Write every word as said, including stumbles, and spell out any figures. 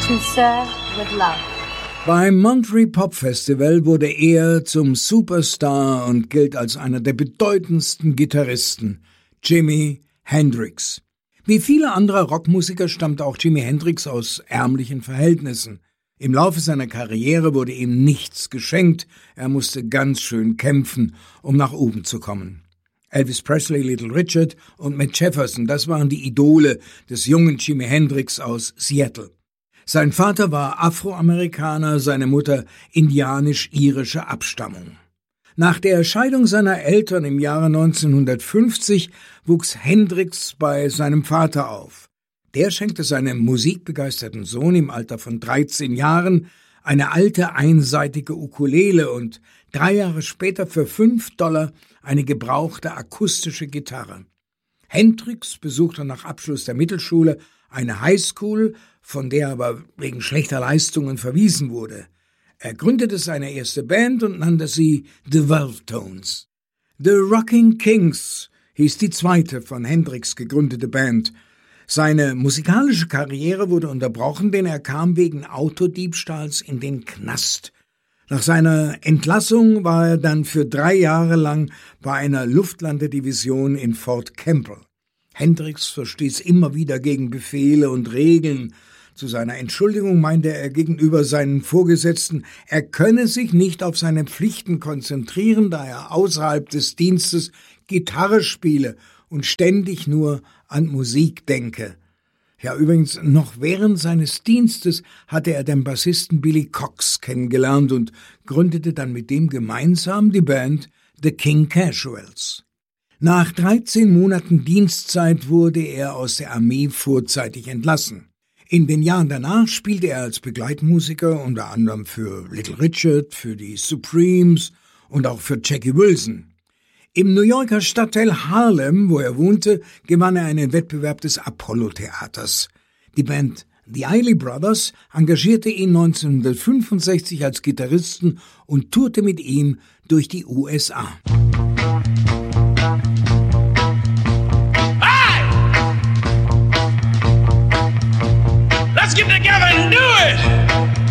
To serve with love. Beim Monterey Pop Festival wurde er zum Superstar und gilt als einer der bedeutendsten Gitarristen, Jimi Hendrix. Wie viele andere Rockmusiker stammte auch Jimi Hendrix aus ärmlichen Verhältnissen. Im Laufe seiner Karriere wurde ihm nichts geschenkt, er musste ganz schön kämpfen, um nach oben zu kommen. Elvis Presley, Little Richard und Matt Jefferson, das waren die Idole des jungen Jimi Hendrix aus Seattle. Sein Vater war Afroamerikaner, seine Mutter indianisch-irischer Abstammung. Nach der Scheidung seiner Eltern im Jahre neunzehnhundertfünfzig wuchs Hendrix bei seinem Vater auf. Der schenkte seinem musikbegeisterten Sohn im Alter von dreizehn Jahren eine alte einseitige Ukulele und drei Jahre später für fünf Dollar eine gebrauchte akustische Gitarre. Hendrix besuchte nach Abschluss der Mittelschule eine Highschool, von der aber wegen schlechter Leistungen verwiesen wurde. Er gründete seine erste Band und nannte sie The Valtones. The Rocking Kings hieß die zweite von Hendrix gegründete Band. Seine musikalische Karriere wurde unterbrochen, denn er kam wegen Autodiebstahls in den Knast. Nach seiner Entlassung war er dann für drei Jahre lang bei einer Luftlandedivision in Fort Campbell. Hendrix verstieß immer wieder gegen Befehle und Regeln. Zu seiner Entschuldigung meinte er gegenüber seinen Vorgesetzten, er könne sich nicht auf seine Pflichten konzentrieren, da er außerhalb des Dienstes Gitarre spiele und ständig nur an Musik denke. Ja, übrigens, noch während seines Dienstes hatte er den Bassisten Billy Cox kennengelernt und gründete dann mit dem gemeinsam die Band The King Casuals. Nach dreizehn Monaten Dienstzeit wurde er aus der Armee vorzeitig entlassen. In den Jahren danach spielte er als Begleitmusiker unter anderem für Little Richard, für die Supremes und auch für Jackie Wilson. Im New Yorker Stadtteil Harlem, wo er wohnte, gewann er einen Wettbewerb des Apollo-Theaters. Die Band The Isley Brothers engagierte ihn neunzehnhundertfünfundsechzig als Gitarristen und tourte mit ihm durch die U S A.